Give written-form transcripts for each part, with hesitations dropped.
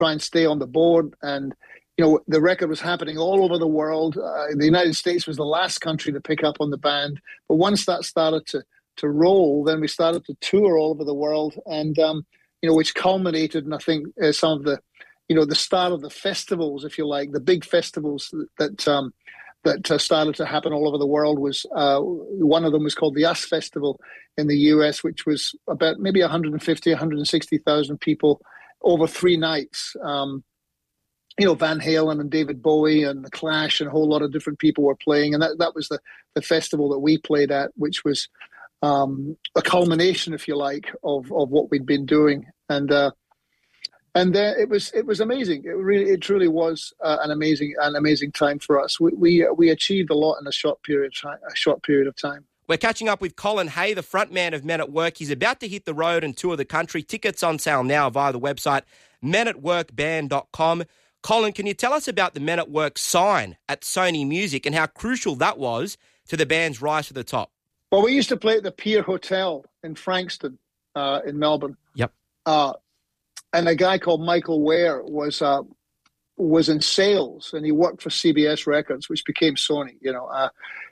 try and stay on the board. And, you know, the record was happening all over the world. The United States was the last country to pick up on the band. But once that started to roll, then we started to tour all over the world. And, you know, which culminated in, I think, some of the, you know, the start of the festivals, if you like, the big festivals that started to happen all over the world. Was one of them was called the US Festival in the US, which was about maybe 150, 160,000 people over 3 nights. You know, Van Halen and David Bowie and The Clash and a whole lot of different people were playing. And that was the festival that we played at, which was a culmination, if you like, of what we'd been doing. And it was amazing. It truly was an amazing time for us. We achieved a lot in a short period of time. We're catching up with Colin Hay, the frontman of Men at Work. He's about to hit the road and tour the country. Tickets on sale now via the website menatworkband.com. Colin, can you tell us about the Men at Work sign at Sony Music and how crucial that was to the band's rise to the top? Well, we used to play at the Pier Hotel in Frankston in Melbourne. Yep. And a guy called Michael Ware was in sales, and he worked for CBS Records, which became Sony. You know,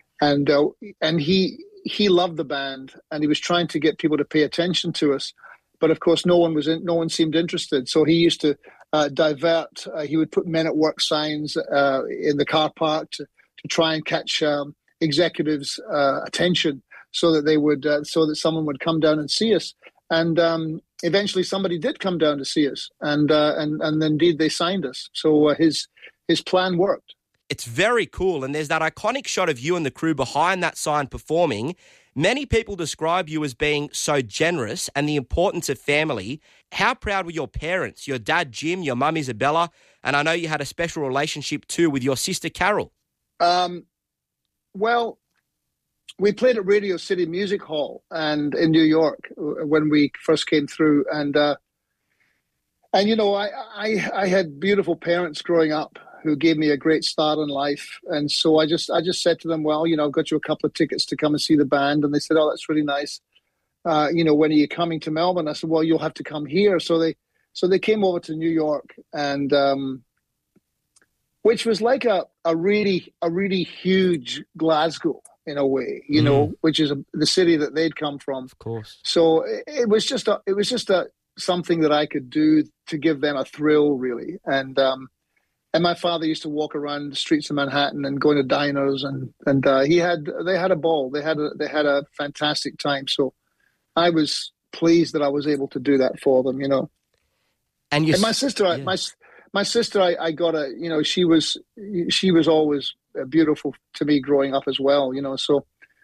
and he loved the band, and he was trying to get people to pay attention to us, but of course no one seemed interested. So he used to divert. He would put Men at Work signs in the car park to try and catch executives' attention, so that someone would come down and see us. And eventually somebody did come down to see us, and indeed they signed us. So his plan worked. It's very cool, and there's that iconic shot of you and the crew behind that sign performing. Many people describe you as being so generous and the importance of family. How proud were your parents, your dad Jim, your mum Isabella, and I know you had a special relationship too with your sister Carol? Well, we played at Radio City Music Hall and in New York when we first came through, and you know, I had beautiful parents growing up who gave me a great start in life, and so I just said to them, well, you know, I've got you a couple of tickets to come and see the band, and they said, oh, that's really nice. You know, when are you coming to Melbourne? I said, well, you'll have to come here. So they came over to New York, and which was like a really huge Glasgow in a way, you know, which is the city that they'd come from. Of course. So it was just something that I could do to give them a thrill, really. And my father used to walk around the streets of Manhattan and go into diners, and they had a ball. They had a fantastic time. So I was pleased that I was able to do that for them, you know. And my sister, my sister, I got a, you know, she was always beautiful to me growing up as well, you know. So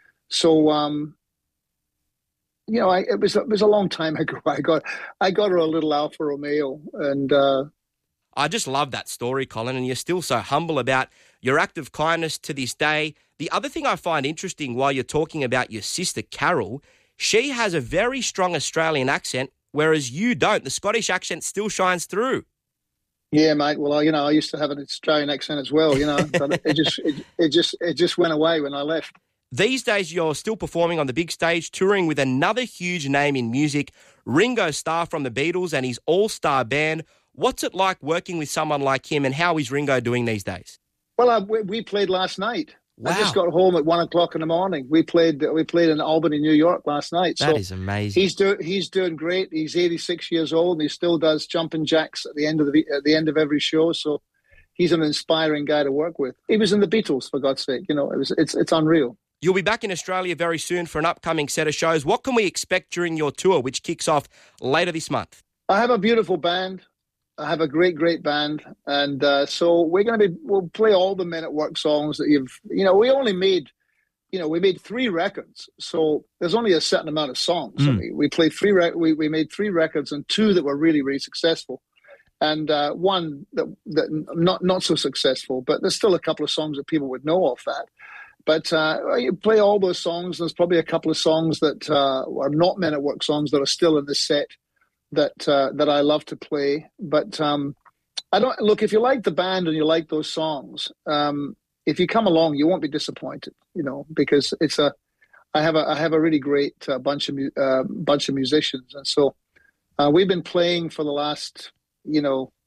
you know, it was a long time ago. I got her a little Alfa Romeo, and I just love that story, Colin, and you're still so humble about your act of kindness to this day. The other thing I find interesting while you're talking about your sister Carol, she has a very strong Australian accent, whereas you don't. The Scottish accent still shines through. Yeah, mate. Well, you know, I used to have an Australian accent as well, you know, but it just went away when I left. These days, you're still performing on the big stage, touring with another huge name in music, Ringo Starr from the Beatles and his all-star band. What's it like working with someone like him, and how is Ringo doing these days? Well, we played last night. Wow. I just got home at 1:00 in the morning. We played in Albany, New York last night. That is amazing. He's doing great. He's 86 years old, and he still does jumping jacks at the end of every show. So he's an inspiring guy to work with. He was in the Beatles, for God's sake. You know, it's unreal. You'll be back in Australia very soon for an upcoming set of shows. What can we expect during your tour, which kicks off later this month? I have a beautiful band. I have a great band, and so we'll play all the Men at Work songs that we made 3 records, so there's only a certain amount of songs. We played 3 we made 3 records, and 2 that were really, really successful, and one that not so successful, but there's still a couple of songs that people would know off that. But you play all those songs. There's probably a couple of songs that are not Men at Work songs that are still in the set that I love to play. But I don't look, if you like the band and you like those songs, if you come along, you won't be disappointed, you know, because I have a really great bunch of musicians, and so we've been playing for the last